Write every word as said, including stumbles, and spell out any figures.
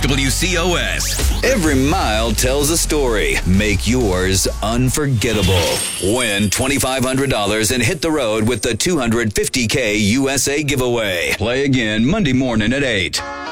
W C O S. Every mile tells a story. Make yours unforgettable. Win twenty-five hundred dollars and hit the road with the two hundred fifty K U S A giveaway. Play again Monday morning at eight.